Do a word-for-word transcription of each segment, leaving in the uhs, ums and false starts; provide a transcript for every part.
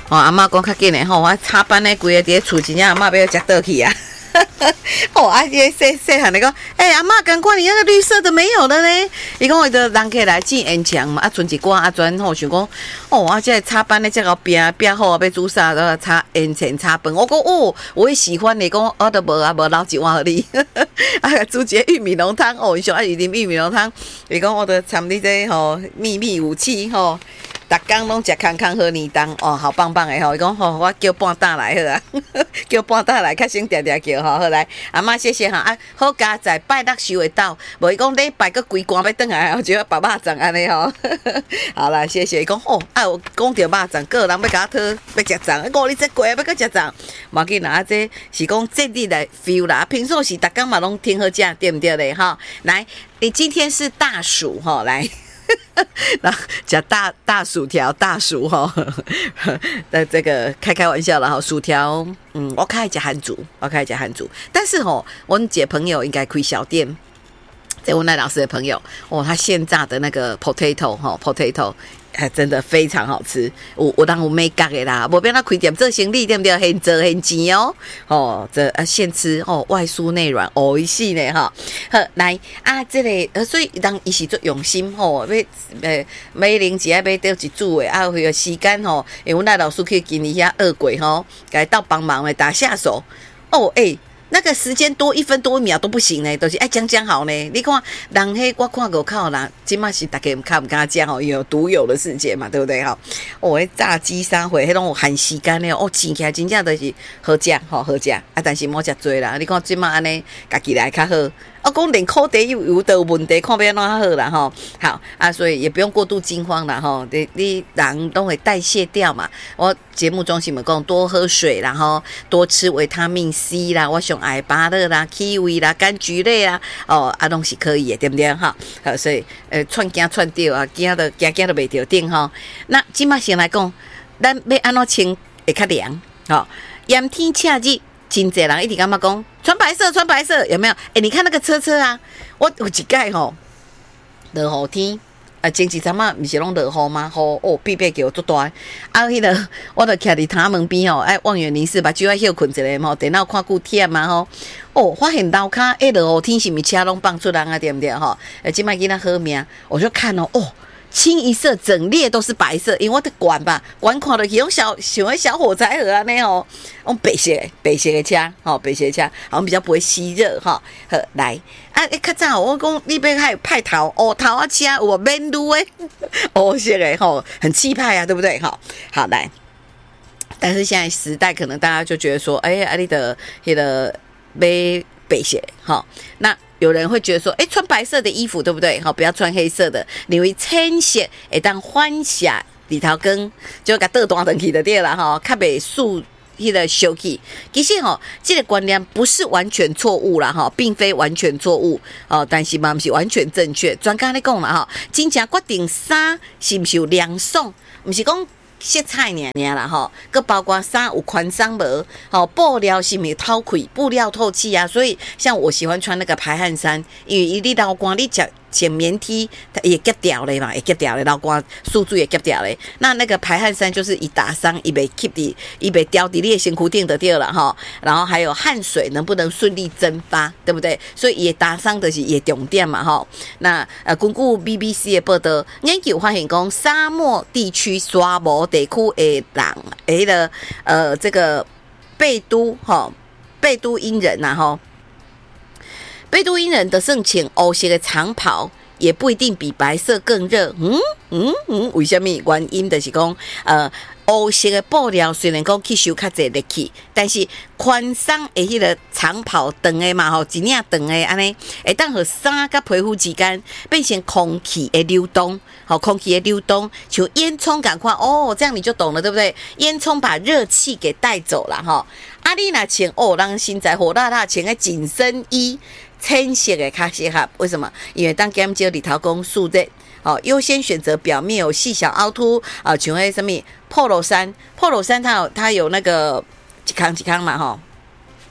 哦，阿嬷讲较紧诶吼，我插班咧规个伫厝真正阿嬷要食倒去啊。哦，啊，这细细汉的讲，哎、欸，阿嬷，赶快，你那个绿色的没有了呢。伊讲，我的人客来进烟墙嘛，啊，存一寡啊，专吼想讲，哦，啊，这插班的这个拼拼好啊，要煮啥个插烟钱插饭。我讲，哦，我也喜欢你，讲我都无啊，无留一碗给你。啊，煮一个玉米浓汤，哦，伊上爱啉玉米浓汤。伊讲，我都掺你这吼秘密武器吼。逐工拢食康康喝年冬哦，好棒棒的吼！伊讲吼，我叫半打来好啊，叫半打来，较省定定叫吼。好来，阿妈谢谢哈啊，好佳在拜六收会到，无伊讲礼拜个规关要转来，我就要把肉粽安尼吼。好啦，谢谢伊讲吼，啊，有讲到肉粽，个人要甲我讨要食粽，五日节过要甲食粽，无紧啦，这是讲节日来 feel 啦，平常时逐工嘛拢挺好食，对不对咧？哈，来，你今天是大暑哈，来。然后讲大大薯条，大薯哈，那这个开开玩笑了哈，薯条，嗯，我开一家韩族，我开一家韩族，但是吼，我姐朋友应该开小店，在我那老师的朋友，哦，他现炸的那个 potato 哈 ，potato。还真的非常好吃，我我当我没干的啦，无变他开店做生意对不对？很做很钱哦，哦，这啊现吃哦，外酥内软，哦一系呢哈。好来啊，这个呃，所以当伊是做用心吼，要呃买零钱要买倒一组的啊，有个时间吼，因为我那老师去今年遐二鬼吼，该到帮忙的打下手哦，诶、欸。那个时间多一分多一秒都不行呢，都、就是爱讲讲好呢。你看，人迄我看过靠啦，今嘛是大家看不敢讲哦，有独有的世界嘛，对不对哈？哦，迄炸鸡三回，迄种有限时间呢，哦，吃起来真正都是好食吼，好食啊，但是莫食多啦。你看今嘛安尼，家己来较好。我讲连口袋有有的问题，看要怎好啦吼。好啊，所以也不用过度惊慌啦吼。你你人都会代谢掉嘛。我节目中是咪讲多喝水啦吼，多吃维他命 C 啦，我上爱芭乐啦、kiwi 啦、柑橘类啦，哦啊拢是可以的，对不对哈？好，所以呃串惊串掉啊，惊都惊惊都袂着顶吼。那即马先来讲，咱要安怎穿会较凉？吼，炎天赤日。真侪人一直感觉讲穿白色穿白色有没有？哎、欸，你看那个车车啊，我有一届吼，落雨天啊，前几阵嘛，不是拢落雨吗？雨哦，必备给我做大啊！迄、那个我著徛伫塔门边吼，哎，望远凝视，把酒仔休困一下吼，电脑看久忝嘛吼。哦，发现楼骹哎落雨天是毋是车拢放出人啊？对不对吼？哎，即摆囡仔好命，我就看哦哦。清一色整列都是白色，因为我的管吧，管看到去用小像小火柴盒啊那哦，用白色白色的车，吼、哦、白色的车，好像比较不会吸热哈。好、哦，来啊，诶，较早我讲你要还派头，哦头啊车有免路诶，哦色的吼，很气派啊，对不对？哈、哦，好来，但是现在时代可能大家就觉得说，哎，啊你的那个买白色，哈、哦，那。有人会觉得说，哎，穿白色的衣服对不对？好，不要穿黑色的，你会浅色，会当欢霞里头跟就甲倒单登去就对了哈，较袂素迄个休气。其实吼，这个观念不是完全错误啦哈，并非完全错误哦，但是嘛不是完全正确。专家咧讲啦哈，真正决定衫是不是有凉爽，不是讲。色彩尔尔啦吼，佮包括衫有宽松无，吼布料是咪透气，布料透气啊，所以像我喜欢穿那个排汗衫，因为伊你流汗你穿穿棉 T， 它也夹掉嘞嘛，也夹掉嘞，流汗速度也夹掉嘞。那那个排汗衫就是伊打伤，伊袂 keep 伫，伊袂掉伫你的身躯顶就对了吼。然后还有汗水能不能顺利蒸发，对不对？所以也打伤的是也重点嘛吼。那呃，根据 B B C 的报道，研究发现讲沙漠地区沙漠地区的人，诶的呃这个贝都哈贝都因人呐、啊、哈，贝都因人的盛穿黑色的长袍。也不一定比白色更热，嗯嗯嗯，为什么？原因就是讲，呃，黑色的布料虽然讲吸收较侪热气，但是宽松的迄个长袍长的嘛吼，一领长的安尼，会当和衫甲皮肤之间变成空气的流动，好，空气的流动，像烟囱赶快哦，这样你就懂了，对不对？烟囱把热气给带走了哈。啊，你若穿哦，让身材火辣辣，穿个紧身衣。浅色的较适合，为什么？因为当减少里头讲素热，哦，优先选择表面有细小凹凸啊，像迄什么 polo 衫 ，polo 衫它有它有那个一康一康嘛吼，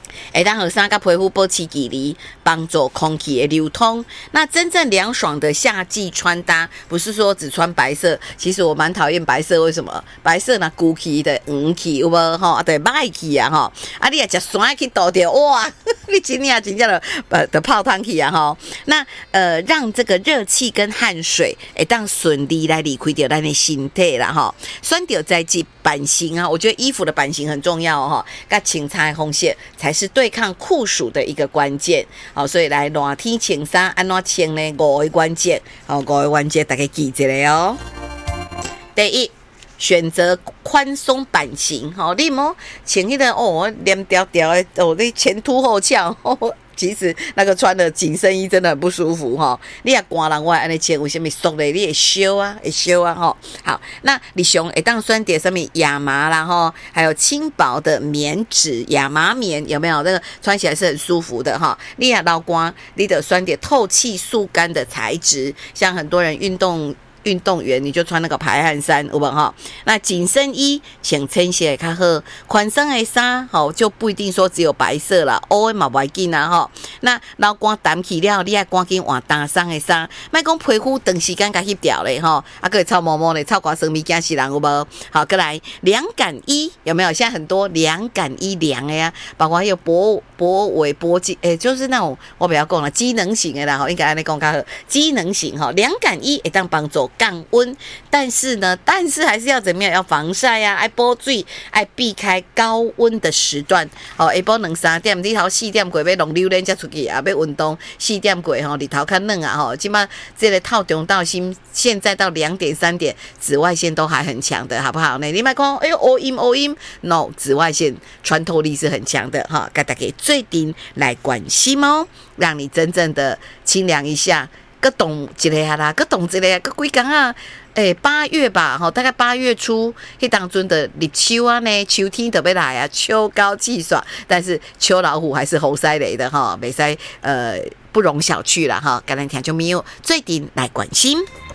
会当和衫甲皮肤保持距离，帮助空气的流通。那真正凉爽的夏季穿搭，不是说只穿白色。其实我蛮讨厌白色，为什么？白色呢，古气的黄气有无吼？啊，对，歹气啊吼！啊，你也食酸去倒掉，哇！你真正真正的呃的泡汤气啊吼！那呃，让这个热气跟汗水会当顺利来离开掉咱的身体啦吼。选到在即版型啊，我觉得衣服的版型很重要哦，甲青菜红线才是对抗酷暑的一个关键。好，所以来热天穿衫安怎穿呢？五个关键，好，五个关键大家记一下哦。第一，选择宽松版型，好，你莫穿迄个哦，黏条条的哦，你前凸后翘。哦其实那个穿的紧身衣真的很不舒服哈，你也寒人我安尼穿，为什么缩咧？你会烧啊，会烧啊吼。好，那你熊会当选择什么亚麻啦吼，还有轻薄的棉质亚麻棉有没有？这个穿起来是很舒服的哈。你也老光，你得选择透气速干的材质，像很多人运动。运动员你就穿那个排汗衫，有无哈？那紧身衣请穿起来较好，宽松的衫吼就不一定说只有白色啦，乌的嘛袂紧啊吼。那老光淡去了，你爱赶紧换单松的衫，莫讲皮肤长时间甲翕掉咧吼，啊个臭毛毛咧，臭瓜生物惊死人有无？好，过来凉感衣有没有？现在很多凉感衣凉的呀，包括还有脖脖围脖肌，诶、欸，就是那种我不要讲了，机能型的啦吼，应该安尼讲较好，机能型吼，凉感衣会当帮助降温，但是呢，但是还是要怎么样？要防晒呀、啊，爱补水，爱避开高温的时段。哦，下晡两三点，日头四点过要弄溜溜才出去啊，要运动四点过吼，日头较冷啊吼。起码这个透中到新，现在到两点三点，紫外线都还很强的，好不好呢？你莫讲，哎呦，乌阴乌阴 ，no， 紫外线穿透力是很强的哈，给大家最顶来关心哦，让你真正的清凉一下。个冻一个啦，个冻一个，个几工啊？诶，八月吧，吼，大概八月初，迄当阵的立秋啊呢，秋天特别来啊，秋高气爽，但是秋老虎还是猴塞雷的哈，袂使呃不容小觑啦哈，橄榄听就没有最顶来关心。